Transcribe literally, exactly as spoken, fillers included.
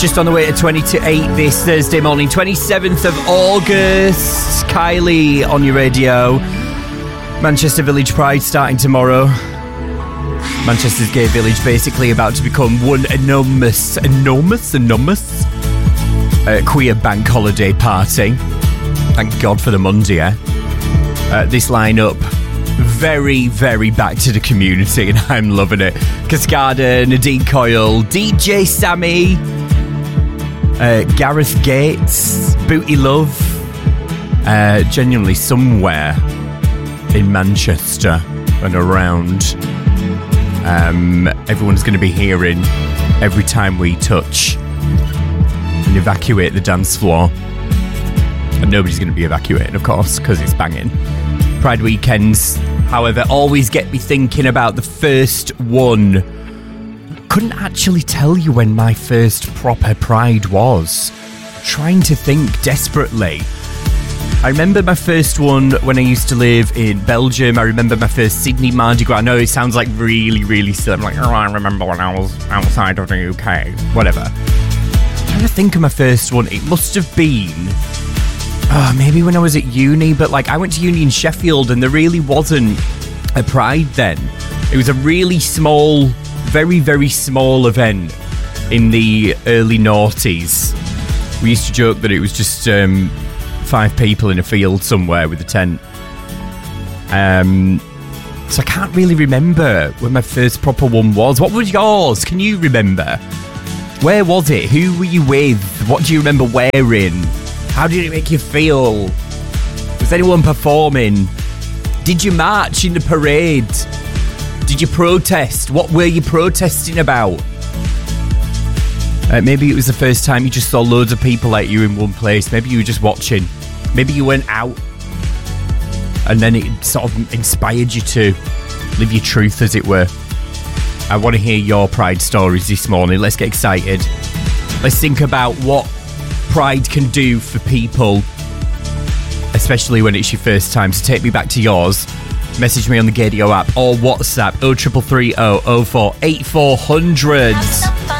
just on the way to twenty to eight this Thursday morning, twenty-seventh of August. Kylie on your radio. Manchester Village Pride starting tomorrow. Manchester's gay village basically about to become one enormous, enormous, enormous uh, queer bank holiday party. Thank God for the Monday, eh? Uh, this lineup, very, very back to the community, and I'm loving it. Cascada, Nadine Coyle, D J Sammy, uh, Gareth Gates, Booty Love, uh, genuinely somewhere in Manchester and around. Um, everyone's going to be hearing every time we touch and evacuate the dance floor. And nobody's going to be evacuating, of course, because it's banging. Pride weekends, however, always get me thinking about the first one. Couldn't actually tell you when my first proper Pride was. Trying to think desperately. I remember my first one when I used to live in Belgium. I remember my first Sydney Mardi Gras. I know it sounds like really, really silly. I'm like, oh, I remember when I was outside of the U K. Whatever. I'm trying to think of my first one. It must have been... Oh, maybe when I was at uni, but like I went to uni in Sheffield and there really wasn't a Pride then. It was a really small, very, very small event in the early noughties. We used to joke that it was just... Um, five people in a field somewhere with a tent. Um, so I can't really remember when my first proper one was. What was yours? Can you remember? Where was it? Who were you with? What do you remember wearing? How did it make you feel? Was anyone performing? Did you march in the parade? Did you protest? What were you protesting about? Uh, maybe it was the first time you just saw loads of people like you in one place. Maybe you were just watching. Maybe you went out and then it sort of inspired you to live your truth, as it were. I want to hear your Pride stories this morning. Let's get excited. Let's think about what Pride can do for people, especially when it's your first time. So take me back to yours. Message me on the Gadio app or WhatsApp oh three three three oh oh four eight four hundred.